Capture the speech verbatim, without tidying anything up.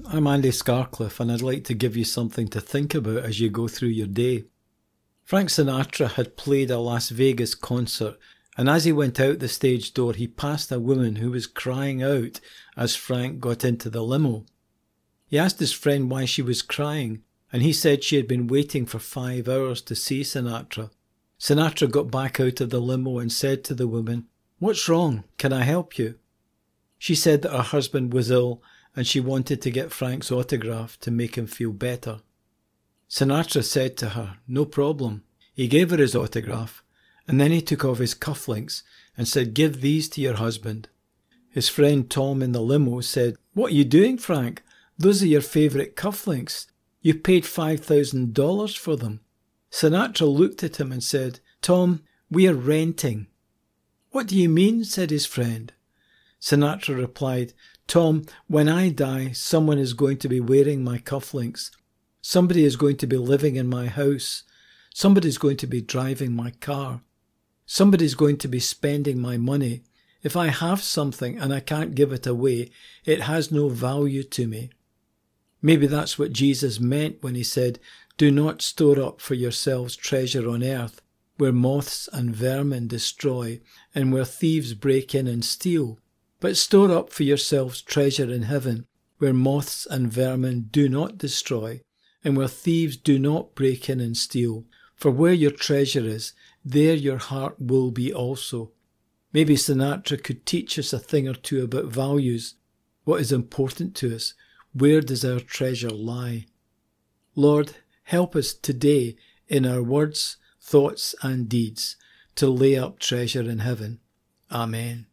I'm Andy Scarcliffe, and I'd like to give you something to think about as you go through your day. Frank Sinatra had played a Las Vegas concert, and as he went out the stage door, he passed a woman who was crying out as Frank got into the limo. He asked his friend why she was crying, and he said she had been waiting for five hours to see Sinatra. Sinatra got back out of the limo and said to the woman, "What's wrong? Can I help you?" She said that her husband was ill and she wanted to get Frank's autograph to make him feel better. Sinatra said to her, "No problem." He gave her his autograph, and then he took off his cufflinks and said, "Give these to your husband." His friend Tom in the limo said, "What are you doing, Frank? Those are your favourite cufflinks. You paid five thousand dollars for them." Sinatra looked at him and said, "Tom, we are renting." "What do you mean?" said his friend. Sinatra replied, "Tom, when I die, someone is going to be wearing my cufflinks. Somebody is going to be living in my house. Somebody is going to be driving my car. Somebody is going to be spending my money. If I have something and I can't give it away, it has no value to me." Maybe that's what Jesus meant when he said, "Do not store up for yourselves treasure on earth, where moths and vermin destroy, and where thieves break in and steal. But store up for yourselves treasure in heaven, where moths and vermin do not destroy, and where thieves do not break in and steal. For where your treasure is, there your heart will be also." Maybe Sinatra could teach us a thing or two about values. What is important to us? Where does our treasure lie? Lord, help us today in our words, thoughts and deeds to lay up treasure in heaven. Amen.